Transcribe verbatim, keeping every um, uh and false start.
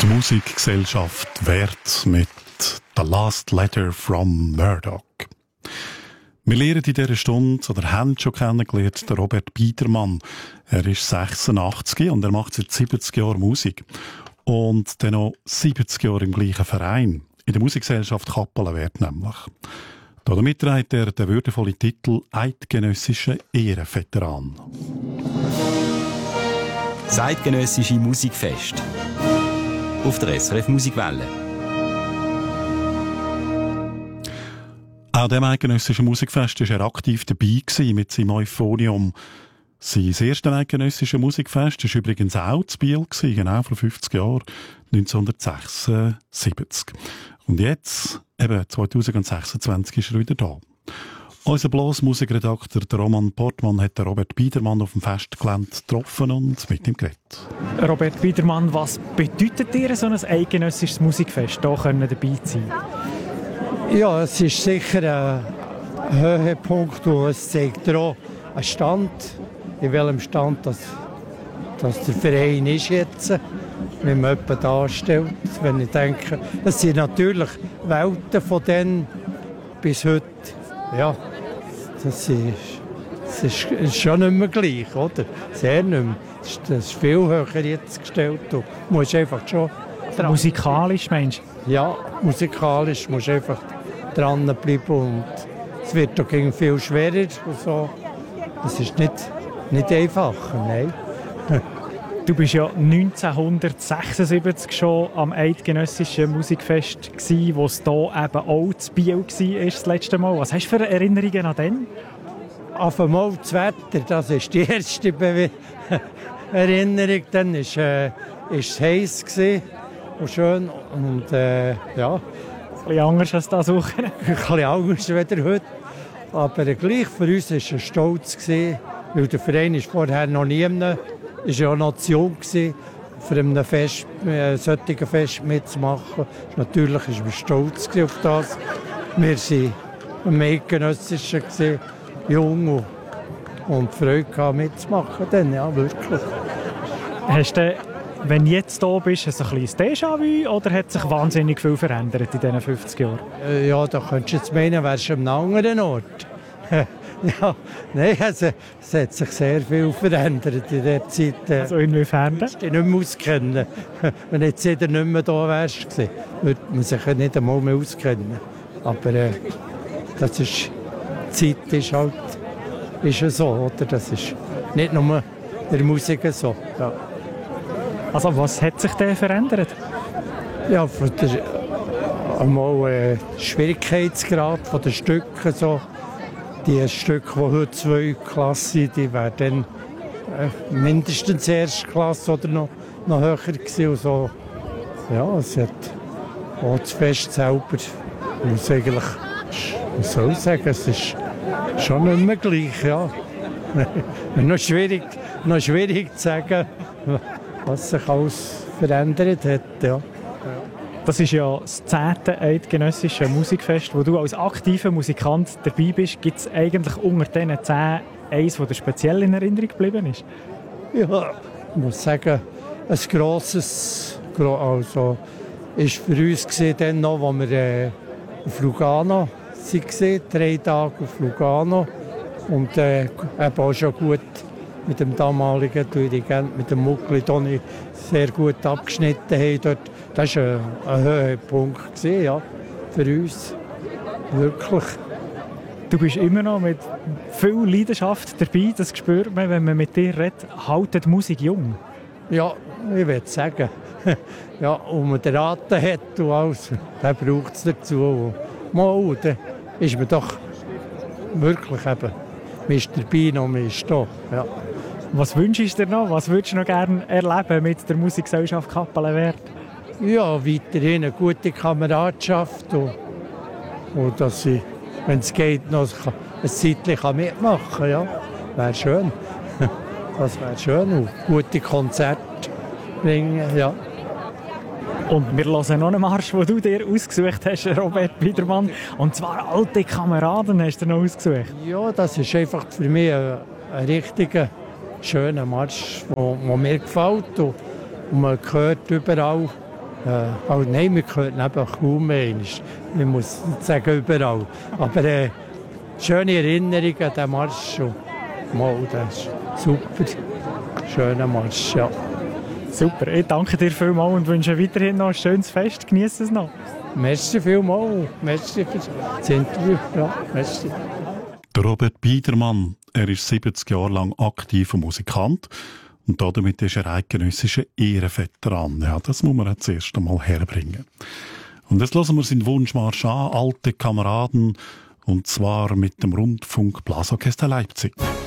Die Musikgesellschaft Wert mit «The Last Letter from Murdoch». Wir lernen in dieser Stunde, oder haben schon kennengelernt, den Robert Biedermann. Er ist sechsundachtzig und er macht seit siebzig Jahren Musik. Und dann noch siebzig Jahre im gleichen Verein. In der Musikgesellschaft Kappelenwert nämlich. Damit trägt er den würdevollen Titel «Eidgenössischer Ehrenveteran». Das Eidgenössische Musikfest auf der S R F Musikwelle. Auch dem Eidgenössischen Musikfest war er aktiv dabei mit seinem Euphonium. Sein erstes Eidgenössische Musikfest war übrigens auch in Biel, genau vor fünfzig Jahren, neunzehnhundertsechsundsiebzig. Und jetzt, eben zweitausendsechsundzwanzig, ist er wieder da. Unser Blasmusikredakteur Roman Portmann hat Robert Biedermann auf dem Festgelände getroffen und mit ihm geredet. Robert Biedermann, was bedeutet dir so ein eidgenössisches Musikfest, hier dabei zu sein? Ja, es ist sicher ein Höhepunkt und es zeigt auch einen Stand, in welchem Stand das, das der Verein ist jetzt, wie man jemanden darstellt. Wenn ich denke, es sind natürlich Welten von denen bis heute. Ja, das ist, das ist, ist schon nicht mehr gleich, oder? Sehr nicht mehr. Das ist, das ist viel höher jetzt gestellt. Du musst einfach schon... Dran. Musikalisch, meinst du? Ja, musikalisch musst du einfach dranbleiben und es wird doch viel schwerer und so. Das ist nicht, nicht einfacher, nein. Du bist ja neunzehnhundertsechsundsiebzig schon am Eidgenössischen Musikfest gsi, wo es hier eben auch zu Biel war, das letzte Mal. Was hast du für Erinnerungen an den? Auf einmal das Wetter, das ist die erste Be- Erinnerung. Dann war es äh, heiß und schön und äh, ja. Ein bisschen anders als das Woche. Ein bisschen anders als heute. Aber äh, gleich für uns war es ein Stolz, weil der Verein ist vorher noch nie mehr. Es war ja eine Nation, für ein Fest, äh, solches Fest mitzumachen. Natürlich war man stolz auf das. Wir waren im Eidgenössischen, jung und, und Freude mitzumachen. Dann, ja, wirklich. Hast du, wenn du jetzt hier bist, ein kleines Déjà-vu oder hat sich wahnsinnig viel verändert in diesen fünfzig Jahren? Äh, ja, da könntest du jetzt meinen, wärst du an einem anderen Ort. Ja, nein, also, es hat sich sehr viel verändert in dieser Zeit. Also inwiefern? Ich dich nicht mehr auskennen. Wenn jetzt jeder nicht mehr da wärst, würde man sich nicht einmal mehr auskennen. Aber äh, das ist, die Zeit ist halt ist ja so, oder? Das ist nicht nur der Musik so. Ja. Also was hat sich denn verändert? Ja, von der, einmal äh, Schwierigkeitsgrad von den Stücken so. Die Stücke, die heute zwei Klassen sind, die wären dann äh, mindestens erste Klasse oder noch, noch höher gewesen. Und so. Ja, es hat auch das Fest selber, muss eigentlich, was soll ich sagen, es ist schon nicht mehr gleich, ja. noch, schwierig, noch schwierig zu sagen, was sich alles verändert hat, ja. Das ist ja das zehnte Eidgenössische Musikfest, wo du als aktiver Musikant dabei bist. Gibt es eigentlich unter diesen zehn eins, das dir speziell in Erinnerung geblieben ist? Ja, ich muss sagen, ein grosses, also ist für uns gesehen, dann noch, als wir äh, auf Lugano waren, drei Tage auf Lugano und äh, eben auch schon gut mit dem damaligen Dirigenten, mit dem Muckli Toni, sehr gut abgeschnitten haben dort. Das war ein, ein Höhepunkt ja, für uns. Wirklich. Du bist immer noch mit viel Leidenschaft dabei. Das spürt man, wenn man mit dir redet. Haltet die Musik jung? Ja, ich würde sagen. Ja, und man den Raten hat und alles, dann braucht es dazu. Mal, dann ist man doch wirklich eben, man ist dabei noch, man ist da. Ja. Was wünschst du dir noch? Was würdest du noch gerne erleben mit der Musikgesellschaft Kappelenwert? Ja, weiterhin eine gute Kameradschaft und, und dass ich, wenn es geht, noch ein Zeitchen mitmachen kann. Ja, wäre schön. Das wäre schön und gute Konzerte bringen, ja. Und wir hören noch einen Marsch, den du dir ausgesucht hast, Robert Biedermann. Und zwar «Alte Kameraden» hast du noch ausgesucht. Ja, das ist einfach für mich ein, ein richtiger, schöner Marsch, der mir gefällt. Und man hört überall Äh, also nein, wir hören eben kaum mehr. Ich muss nicht sagen, überall. Aber äh, schöne Erinnerungen an den Marsch. Mal, das ist super. Schöner Marsch, ja. Super, ich danke dir vielmals und wünsche weiterhin noch ein schönes Fest. Genieß es noch. Merci vielmals. Merci für das Interview. Ja, merci. Der Robert Biedermann, er ist siebzig Jahre lang aktiver Musikant und damit ist er eidgenössischer Ehrenveteran. Ja, das muss man jetzt erst einmal herbringen. Und jetzt hören wir seinen Wunschmarsch an, alte Kameraden, und zwar mit dem Rundfunk Blasorchester Leipzig.